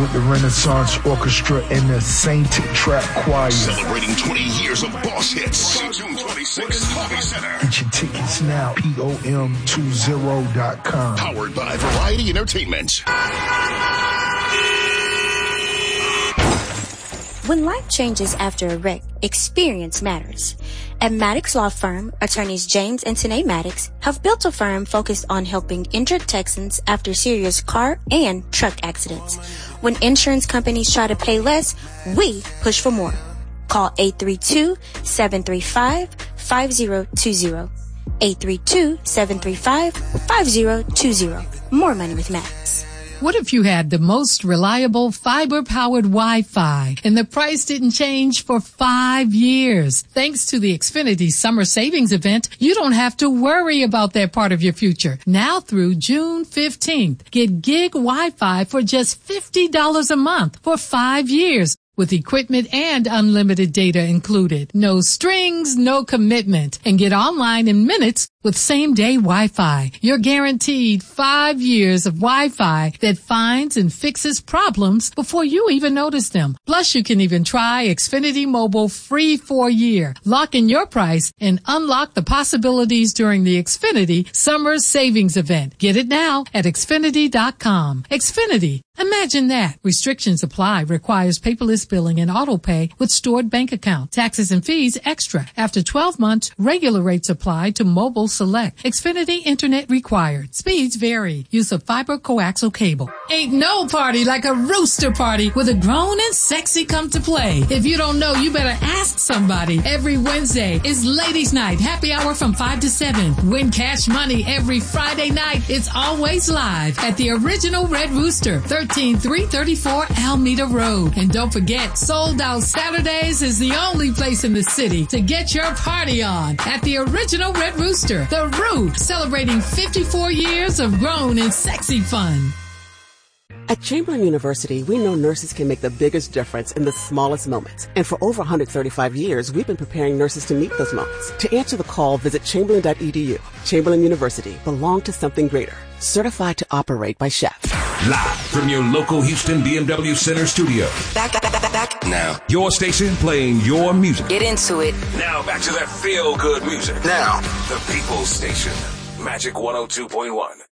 with the Renaissance Orchestra and the Saint Trap Choir. Celebrating 20 years of Boss Hits. June 26th, Hobby Center. Get your tickets now, POM20.com. Powered by Variety Entertainment. When life changes after a wreck, experience matters. At Maddox Law Firm, attorneys James and Tanae Maddox have built a firm focused on helping injured Texans after serious car and truck accidents. When insurance companies try to pay less, we push for more. Call 832-735-5020. 832-735-5020. More money with Maddox. What if you had the most reliable fiber-powered Wi-Fi and the price didn't change for 5 years? Thanks to the Xfinity Summer Savings Event, you don't have to worry about that part of your future. Now through June 15th, get gig Wi-Fi for just $50 a month for 5 years. With equipment and unlimited data included. No strings, no commitment. And get online in minutes with same-day Wi-Fi. You're guaranteed 5 years of Wi-Fi that finds and fixes problems before you even notice them. Plus, you can even try Xfinity Mobile free for a year. Lock in your price and unlock the possibilities during the Xfinity Summer Savings Event. Get it now at Xfinity.com. Xfinity. Imagine that. Restrictions apply. Requires paperless billing and auto pay with stored bank account. Taxes and fees extra. After 12 months, regular rates apply to mobile select. Xfinity Internet required. Speeds vary. Use of fiber coaxial cable. Ain't no party like a rooster party with a grown and sexy come to play. If you don't know, you better ask somebody. Every Wednesday is Ladies Night. Happy hour from 5 to 7. Win cash money every Friday night. It's always live at the original Red Rooster. 13334 Alameda Road. And don't forget, Sold Out Saturdays is the only place in the city to get your party on at the original Red Rooster, The Root, celebrating 54 years of grown and sexy fun. At Chamberlain University, we know nurses can make the biggest difference in the smallest moments. And for over 135 years, we've been preparing nurses to meet those moments. To answer the call, visit chamberlain.edu. Chamberlain University, belong to something greater. Certified to operate by Chef. Live from your local Houston BMW Center studio. Back. Now, your station playing your music. Get into it. Now back to that feel-good music. Now, the People's Station. Magic 102.1.